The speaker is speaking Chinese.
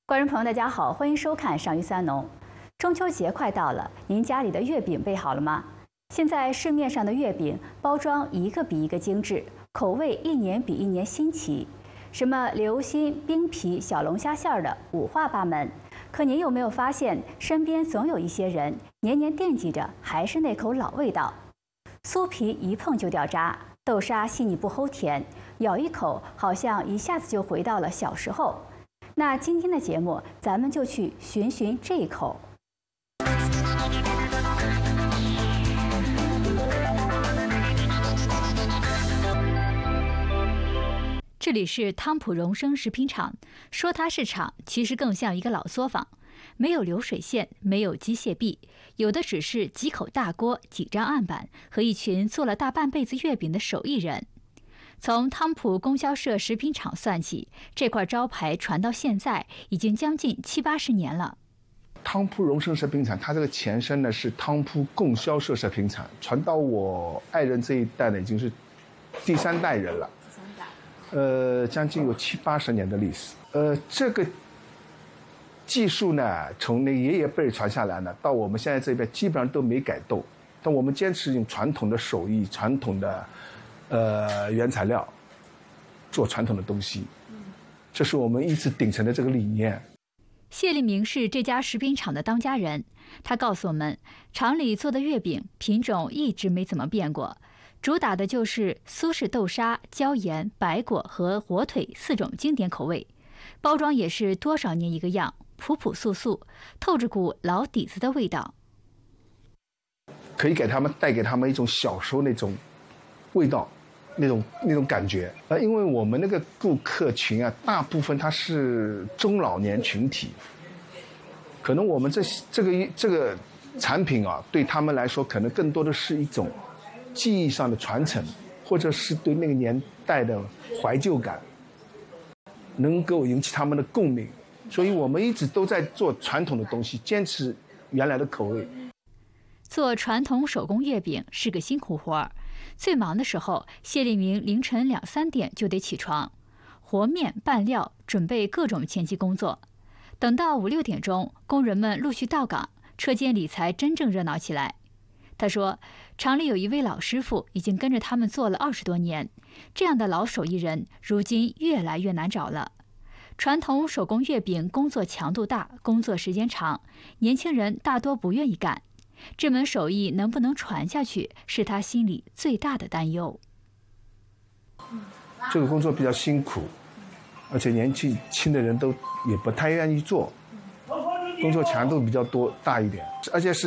观众朋友，大家好，欢迎收看《上虞三农》。中秋节快到了，您家里的月饼备好了吗？现在市面上的月饼包装一个比一个精致，口味一年比一年新奇，什么流心、冰皮、小龙虾馅的五花八门。可您有没有发现，身边总有一些人年年惦记着还是那口老味道？酥皮一碰就掉渣，豆沙细腻不齁甜，咬一口好像一下子就回到了小时候。那今天的节目，咱们就去寻寻这一口。这里是汤普荣生食品厂，说它是厂，其实更像一个老作坊，没有流水线，没有机械臂，有的只是几口大锅、几张案板和一群做了大半辈子月饼的手艺人。从汤普供销社食品厂算起，这块招牌传到现在已经将近70-80年了。 汤普荣生食品厂，它这个前身呢是汤普供销社食品厂，传到我爱人这一代呢，已经是第3代人了。将近有70-80年的历史。这个技术呢，从那爷爷辈传下来呢，到我们现在这边基本上都没改动。但我们坚持用传统的手艺、传统的原材料做传统的东西，这是我们一直秉承的这个理念。 谢立明是这家食品厂的当家人，他告诉我们，厂里做的月饼品种一直没怎么变过，主打的就是苏式豆沙、椒盐、白果和火腿4种经典口味，包装也是多少年一个样，朴朴素素，透着股老底子的味道， 可以带给他们一种小时候那种味道，那种感觉。因为我们那个顾客群啊，大部分他是中老年群体，可能我们这个产品啊，对他们来说可能更多的是一种记忆上的传承，或者是对那个年代的怀旧感，能够引起他们的共鸣。所以我们一直都在做传统的东西，坚持原来的口味。 做传统手工月饼是个辛苦活儿，最忙的时候，谢立明凌晨2-3点就得起床，和面、拌料，准备各种前期工作。等到5-6点钟，工人们陆续到岗，车间里才真正热闹起来。他说，厂里有一位老师傅已经跟着他们做了20多年，这样的老手艺人如今越来越难找了。传统手工月饼工作强度大，工作时间长，年轻人大多不愿意干。这门手艺能不能传下去，是他心里最大的担忧。 这个工作比较辛苦，而且年纪轻的人都也不太愿意做，工作强度比较大一点，而且是